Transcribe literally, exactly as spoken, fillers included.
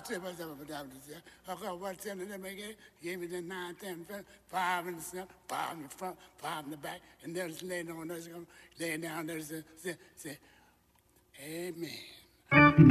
say what's up with that? I got what ten of them again. Gave me the nine, ten, five in the center, five in the front, five in the back, and there's laying on us, laying down there, say, say, Amen.